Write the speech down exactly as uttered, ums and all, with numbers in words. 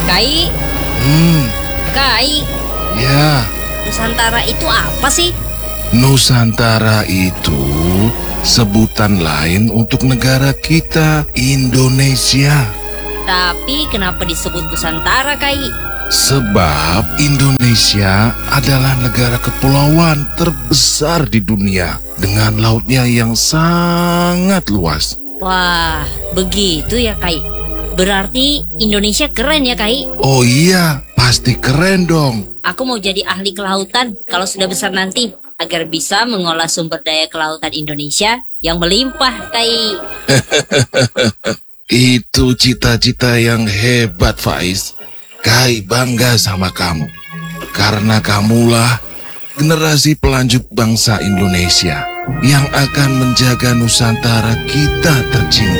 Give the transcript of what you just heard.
Kai, Hmm, Kai, ya. Nusantara itu apa sih? Nusantara itu sebutan lain untuk negara kita, Indonesia. Tapi kenapa disebut Nusantara, Kai? Sebab Indonesia adalah negara kepulauan terbesar di dunia dengan lautnya yang sangat luas. Wah, begitu ya, Kai. Berarti Indonesia keren ya, Kai? Oh iya, pasti keren dong. Aku mau jadi ahli kelautan kalau sudah besar nanti, agar bisa mengolah sumber daya kelautan Indonesia yang melimpah, Kai. Itu cita-cita yang hebat, Faiz. Kai bangga sama kamu. Karena kamulah generasi pelanjut bangsa Indonesia yang akan menjaga Nusantara kita tercinta.